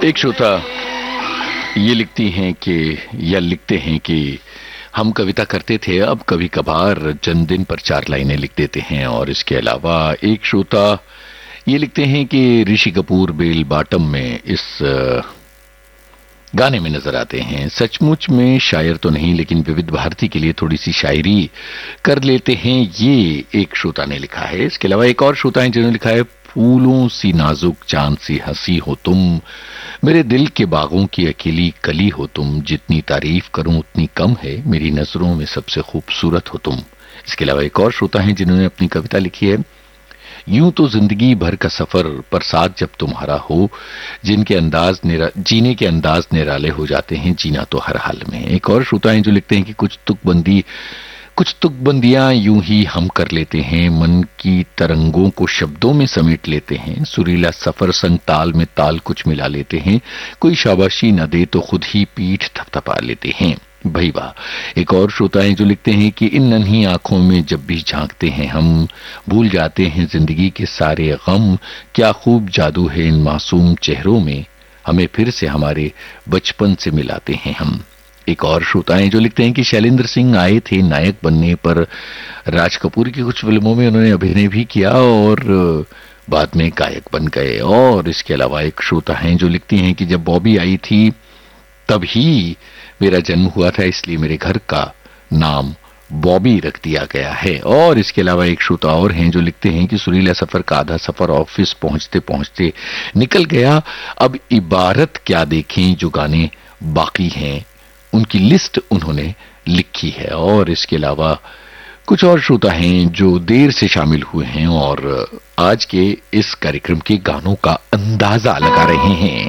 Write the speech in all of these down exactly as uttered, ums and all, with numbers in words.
एक श्रोता ये लिखती हैं कि या लिखते हैं कि हम कविता करते थे, अब कभी कभार जन्मदिन पर चार लाइनें लिख देते हैं। और इसके अलावा एक श्रोता ये लिखते हैं कि ऋषि कपूर बेल बॉटम में इस गाने में नजर आते हैं। सचमुच में शायर तो नहीं, लेकिन विविध भारती के लिए थोड़ी सी शायरी कर लेते हैं, ये एक श्रोता ने लिखा है। इसके अलावा एक और श्रोता है जिन्होंने लिखा है, फूलों सी नाजुक चांद सी हंसी हो तुम, मेरे दिल के बागों की अकेली कली हो तुम, जितनी तारीफ करूं उतनी कम है, मेरी नजरों में सबसे खूबसूरत हो तुम। इसके अलावा एक और श्रोता है जिन्होंने अपनी कविता लिखी है, यूं तो जिंदगी भर का सफर पर साथ जब तुम्हारा हो, जिनके अंदाज निरा जीने के अंदाज निराले हो जाते हैं, जीना तो हर हाल में। एक और श्रोता है जो लिखते हैं कि कुछ तुकबंदी कुछ तुकबंदियां यूं ही हम कर लेते हैं, मन की तरंगों को शब्दों में समेट लेते हैं, सुरीला सफर संग ताल में ताल कुछ मिला लेते हैं, कोई शाबाशी न दे तो खुद ही पीठ थपथपा लेते हैं। भाई वाह। एक और श्रोता है जो लिखते हैं कि इन नन्ही आंखों में जब भी झांकते हैं हम, भूल जाते हैं जिंदगी के सारे गम, क्या खूब जादू है इन मासूम चेहरों में, हमें फिर से हमारे बचपन से मिलाते हैं हम। एक और श्रोता है जो लिखते हैं कि शैलेंद्र सिंह आए थे नायक बनने पर, राज कपूर की कुछ फिल्मों में उन्होंने अभिनय भी किया और बाद में गायक बन गए। और इसके अलावा एक श्रोता हैं जो लिखती हैं कि जब बॉबी आई थी तभी मेरा जन्म हुआ था, इसलिए मेरे घर का नाम बॉबी रख दिया गया है। और इसके अलावा एक श्रोता और हैं जो लिखते हैं कि सुरीला सफर का आधा सफर ऑफिस पहुंचते पहुंचते निकल गया, अब इबारत क्या देखें जो गाने बाकी हैं, उनकी लिस्ट उन्होंने लिखी है। और इसके अलावा कुछ और श्रोता हैं जो देर से शामिल हुए हैं और आज के इस कार्यक्रम के गानों का अंदाजा लगा रहे हैं।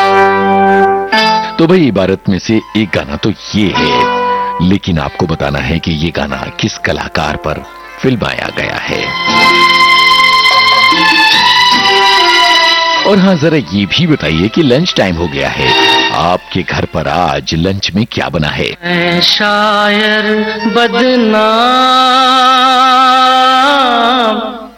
तो भाई इबारत में से एक गाना तो ये है, लेकिन आपको बताना है कि ये गाना किस कलाकार पर फिल्माया गया है। और हाँ, जरा ये भी बताइए कि लंच टाइम हो गया है, आपके घर पर आज लंच में क्या बना है? ऐ शायर बदनाम